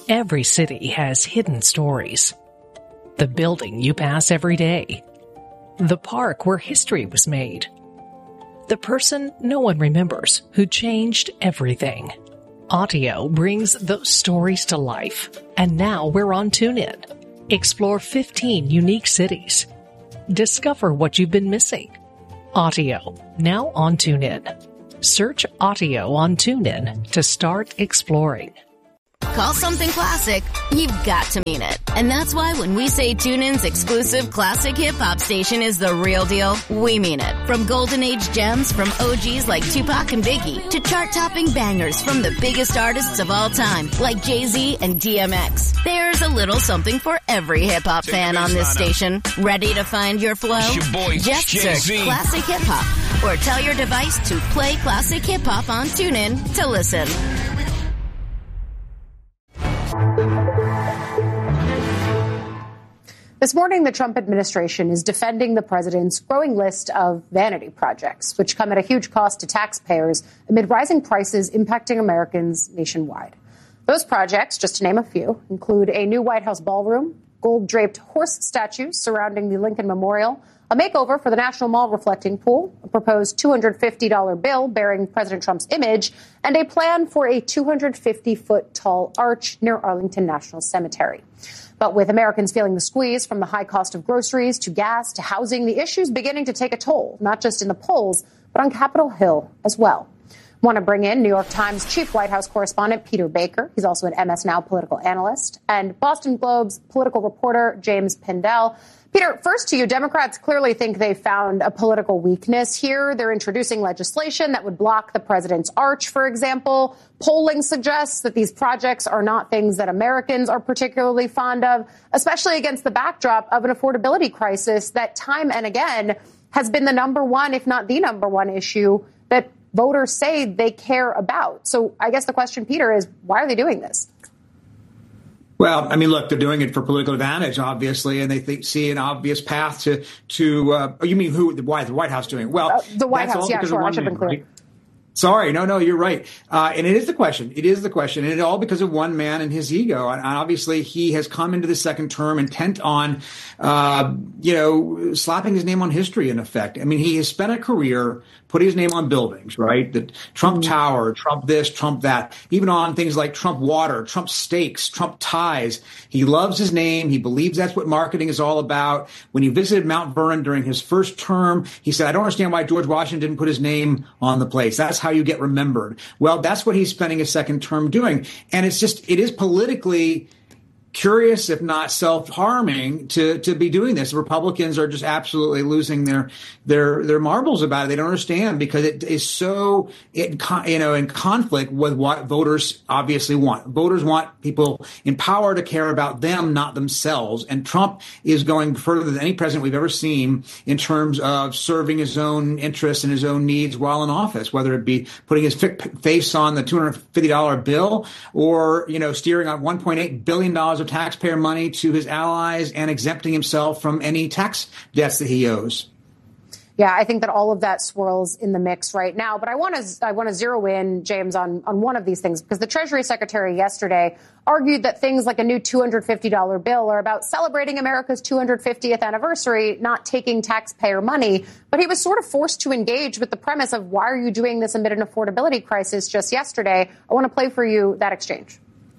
Every city has hidden stories. The building you pass every day. The park where history was made. The person no one remembers who changed everything. Audio brings those stories to life. And now we're on TuneIn. Explore 15 unique cities. Discover what you've been missing. Audio, now on TuneIn. Search Audio on TuneIn to start exploring. Call something classic, you've got to mean it. And that's why when we say TuneIn's exclusive classic hip-hop station is the real deal, we mean it. From golden age gems from OGs like Tupac and Biggie to chart-topping bangers from the biggest artists of all time like Jay-Z and DMX. There's a little something for every hip-hop fan on this station. Ready to find your flow? Just search Classic Hip-Hop or tell your device to play Classic Hip-Hop on TuneIn to listen. This morning, the Trump administration is defending the president's growing list of vanity projects, which come at a huge cost to taxpayers amid rising prices impacting Americans nationwide. Those projects, just to name a few, include a new White House ballroom, gold-draped horse statues surrounding the Lincoln Memorial, a makeover for the National Mall reflecting pool, a proposed $250 bill bearing President Trump's image, and a plan for a 250-foot-tall arch near Arlington National Cemetery. But with Americans feeling the squeeze from the high cost of groceries to gas to housing, the issue's beginning to take a toll, not just in the polls, but on Capitol Hill as well. Want to bring in New York Times chief White House correspondent Peter Baker. He's also an MS Now political analyst, and Boston Globe's political reporter James Pindell. Peter, first to you, Democrats clearly think they found a political weakness here. They're introducing legislation that would block the president's arch, for example. Polling suggests that these projects are not things that Americans are particularly fond of, especially against the backdrop of an affordability crisis that time and again has been the number one, if not the number one issue that voters say they care about. So I guess the question, Peter, is why are they doing this? Well, I mean, look, they're doing it for political advantage, obviously, and they see an obvious path to you mean why the White House doing it? Well, the White House, yeah, sure, I should have been clear. Right? Sorry, no, you're right. And it is the question. And it's all because of one man and his ego. And obviously he has come into the second term intent on, slapping his name on history, in effect. I mean, he has spent a career putting his name on buildings, right? The Trump Tower, Trump this, Trump that, even on things like Trump Water, Trump Steaks, Trump Ties. He loves his name. He believes that's what marketing is all about. When he visited Mount Vernon during his first term, he said, I don't understand why George Washington didn't put his name on the place. That's how you get remembered. Well, that's what he's spending his second term doing. And it is politically curious, if not self-harming, to be doing this. The Republicans are just absolutely losing their marbles about it. They don't understand because it is so in conflict with what voters obviously want. Voters want people in power to care about them, not themselves. And Trump is going further than any president we've ever seen in terms of serving his own interests and his own needs while in office, whether it be putting his face on the $250 bill or, steering on $1.8 billion of taxpayer money to his allies and exempting himself from any tax debts that he owes. Yeah, I think that all of that swirls in the mix right now. But I want to zero in, James, on one of these things, because the Treasury Secretary yesterday argued that things like a new $250 bill are about celebrating America's 250th anniversary, not taking taxpayer money. But he was sort of forced to engage with the premise of why are you doing this amid an affordability crisis just yesterday. I want to play for you that exchange.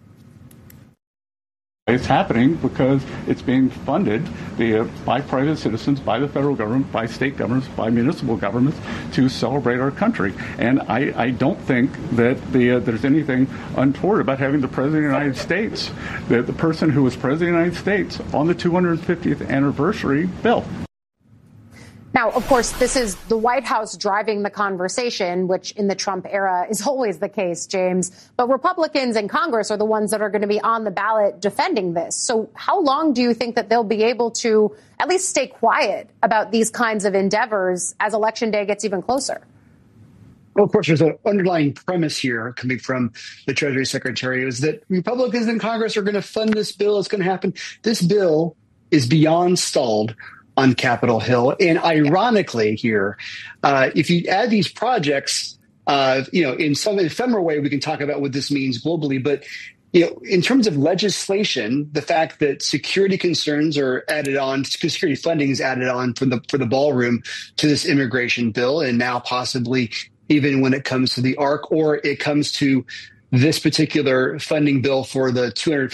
It's happening because it's being funded by private citizens, by the federal government, by state governments, by municipal governments to celebrate our country. And I don't think that there's anything untoward about having the President of the United States, the person who was President of the United States, on the 250th anniversary bill. Now, of course, this is the White House driving the conversation, which in the Trump era is always the case, James. But Republicans in Congress are the ones that are going to be on the ballot defending this. So how long do you think that they'll be able to at least stay quiet about these kinds of endeavors as Election Day gets even closer? Well, of course, there's an underlying premise here coming from the Treasury Secretary is that Republicans in Congress are going to fund this bill. It's going to happen. This bill is beyond stalled on Capitol Hill. And ironically here, if you add these projects, in some ephemeral way, we can talk about what this means globally. But in terms of legislation, the fact that security concerns are added on, security funding is added on for the ballroom to this immigration bill, and now possibly even when it comes to the ARC or it comes to this particular funding bill for the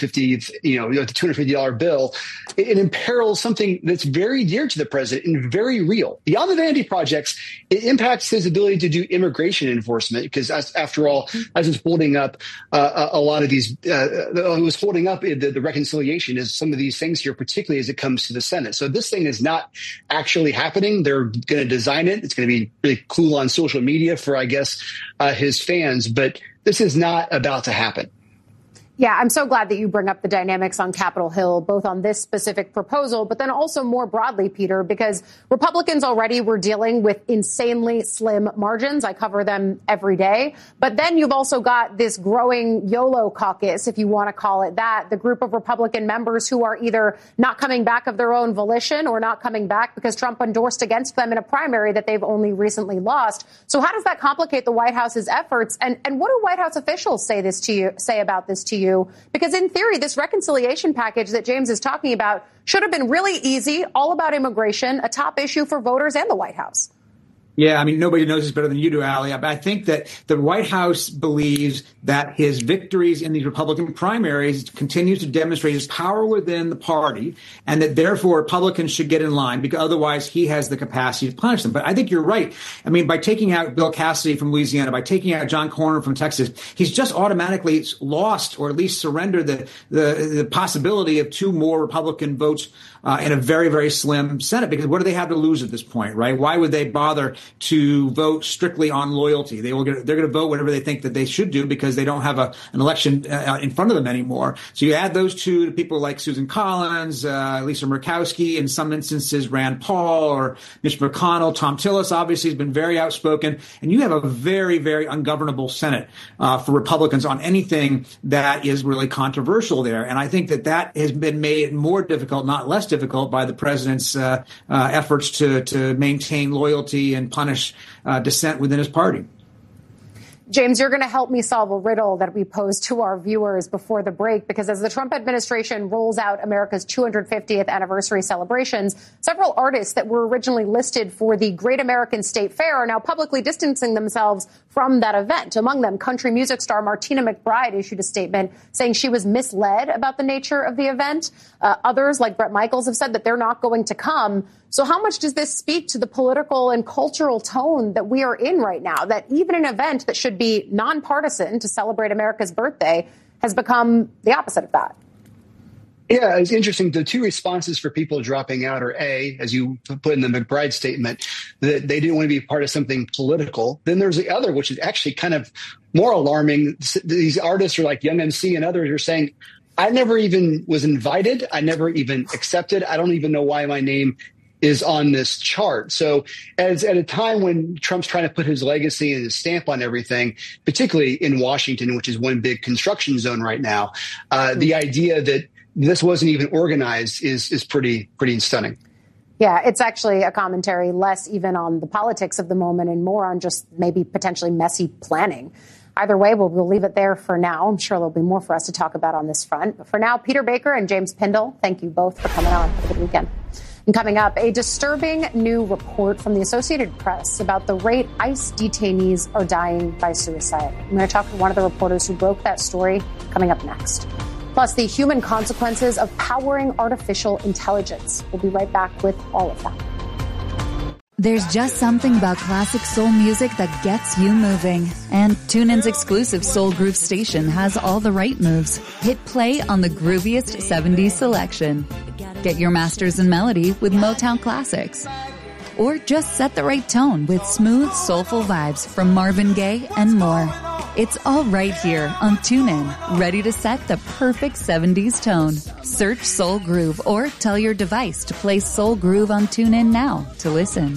$250 bill, it imperils something that's very dear to the president and very real. Beyond the vanity projects, it impacts his ability to do immigration enforcement because, after all, as it's holding up a lot of these, it was holding up the reconciliation is some of these things here, particularly as it comes to the Senate. So this thing is not actually happening. They're going to design it. It's going to be really cool on social media for, I guess, his fans, but this is not about to happen. Yeah, I'm so glad that you bring up the dynamics on Capitol Hill, both on this specific proposal, but then also more broadly, Peter, because Republicans already were dealing with insanely slim margins. I cover them every day. But then you've also got this growing YOLO caucus, if you want to call it that, the group of Republican members who are either not coming back of their own volition or not coming back because Trump endorsed against them in a primary that they've only recently lost. So how does that complicate the White House's efforts? And what do White House officials say about this to you? Because in theory, this reconciliation package that James is talking about should have been really easy, all about immigration, a top issue for voters and the White House. Yeah, I mean, nobody knows this better than you do, Ali. But I think that the White House believes that his victories in these Republican primaries continues to demonstrate his power within the party, and that therefore Republicans should get in line because otherwise he has the capacity to punish them. But I think you're right. I mean, by taking out Bill Cassidy from Louisiana, by taking out John Cornyn from Texas, he's just automatically lost or at least surrendered the possibility of 2 more Republican votes in a very, very slim Senate, because what do they have to lose at this point, right? Why would they bother to vote strictly on loyalty? They're going to vote whatever they think that they should do because they don't have an election in front of them anymore. So you add those 2 to people like Susan Collins, Lisa Murkowski, in some instances Rand Paul or Mitch McConnell. Tom Tillis obviously has been very outspoken, and you have a very, very ungovernable Senate for Republicans on anything that is really controversial there. And I think that has been made more difficult, not less difficult, by the president's efforts to maintain loyalty and punish dissent within his party. James, you're going to help me solve a riddle that we posed to our viewers before the break, because as the Trump administration rolls out America's 250th anniversary celebrations, several artists that were originally listed for the Great American State Fair are now publicly distancing themselves from that event. Among them, country music star Martina McBride issued a statement saying she was misled about the nature of the event. Others, like Bret Michaels, have said that they're not going to come. So how much does this speak to the political and cultural tone that we are in right now, that even an event that should be nonpartisan to celebrate America's birthday has become the opposite of that? Yeah, it's interesting. The 2 responses for people dropping out are A, as you put in the McBride statement, that they didn't want to be part of something political. Then there's the other, which is actually kind of more alarming. These artists are like Young MC and others are saying, I never even was invited. I never even accepted. I don't even know why my name is on this chart. So as at a time when Trump's trying to put his legacy and his stamp on everything, particularly in Washington, which is one big construction zone right now, the idea that this wasn't even organized is pretty stunning. Yeah, it's actually a commentary less even on the politics of the moment and more on just maybe potentially messy planning. Either way, we'll leave it there for now. I'm sure there'll be more for us to talk about on this front. But for now, Peter Baker and James Pindell, thank you both for coming on. Have a good weekend. And coming up, a disturbing new report from the Associated Press about the rate ICE detainees are dying by suicide. I'm going to talk to one of the reporters who broke that story coming up next. Plus, the human consequences of powering artificial intelligence. We'll be right back with all of that. There's just something about classic soul music that gets you moving. And TuneIn's exclusive Soul Groove station has all the right moves. Hit play on the grooviest 70s selection. Get your masters in melody with Motown Classics. Or just set the right tone with smooth, soulful vibes from Marvin Gaye and more. It's all right here on TuneIn, ready to set the perfect 70s tone. Search Soul Groove or tell your device to play Soul Groove on TuneIn now to listen.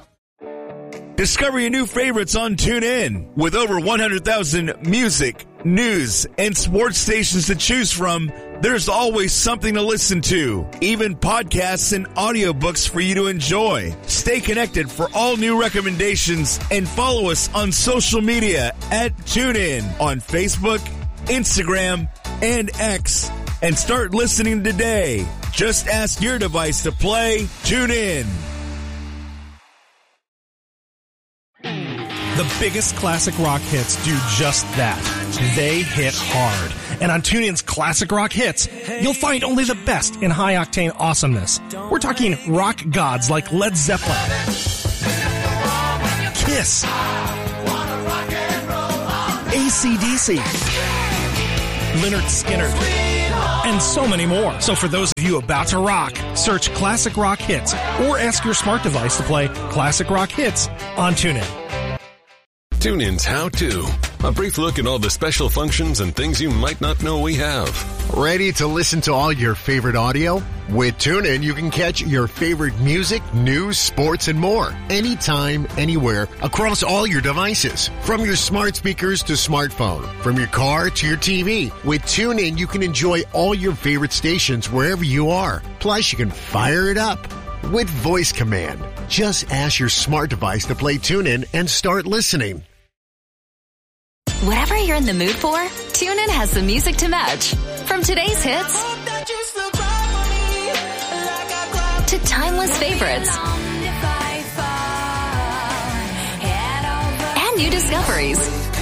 Discover your new favorites on TuneIn. With over 100,000 music, news, and sports stations to choose from, there's always something to listen to. Even podcasts and audiobooks for you to enjoy. Stay connected for all new recommendations and follow us on social media at TuneIn on Facebook, Instagram, and X. And start listening today. Just ask your device to play TuneIn. The biggest classic rock hits do just that. They hit hard. And on TuneIn's Classic Rock Hits, you'll find only the best in high-octane awesomeness. We're talking rock gods like Led Zeppelin, Kiss, AC/DC, Lynyrd Skynyrd, and so many more. So for those of you about to rock, search Classic Rock Hits or ask your smart device to play Classic Rock Hits on TuneIn. TuneIn's How To. A brief look at all the special functions and things you might not know we have. Ready to listen to all your favorite audio? With TuneIn, you can catch your favorite music, news, sports, and more. Anytime, anywhere, across all your devices. From your smart speakers to smartphone. From your car to your TV. With TuneIn, you can enjoy all your favorite stations wherever you are. Plus, you can fire it up with voice command. Just ask your smart device to play TuneIn and start listening. Whatever you're in the mood for, TuneIn has the music to match. From today's hits to timeless favorites and new discoveries.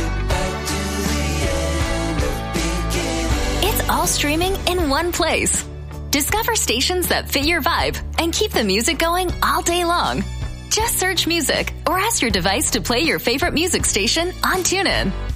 It's all streaming in one place. Discover stations that fit your vibe and keep the music going all day long. Just search music or ask your device to play your favorite music station on TuneIn.